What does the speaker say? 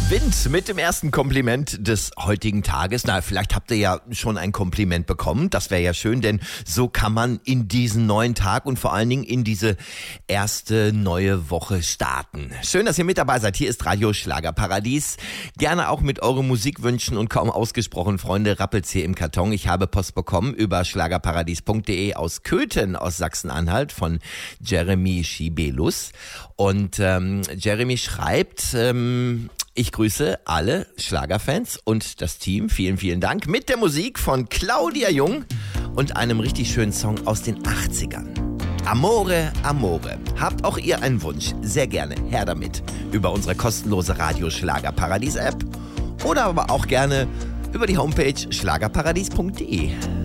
Wind mit dem ersten Kompliment des heutigen Tages. Na, vielleicht habt ihr ja schon ein Kompliment bekommen. Das wäre ja schön, denn so kann man in diesen neuen Tag und vor allen Dingen in diese erste neue Woche starten. Schön, dass ihr mit dabei seid. Hier ist Radio Schlagerparadies. Gerne auch mit euren Musikwünschen und kaum ausgesprochen, Freunde, rappelt's hier im Karton. Ich habe Post bekommen über schlagerparadies.de aus Köthen aus Sachsen-Anhalt von Jeremy Schibelus. Und Jeremy schreibt... Ich grüße alle Schlagerfans und das Team. Vielen, vielen Dank. Mit der Musik von Claudia Jung und einem richtig schönen Song aus den 80ern. Amore, Amore. Habt auch ihr einen Wunsch? Sehr gerne. Her damit. Über unsere kostenlose Radio Schlagerparadies App oder aber auch gerne über die Homepage schlagerparadies.de.